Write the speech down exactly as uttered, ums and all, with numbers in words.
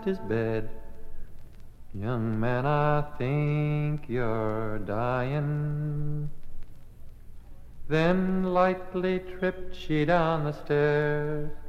left his bed. Young man, I think you're dying. Then lightly tripped she down the stairs.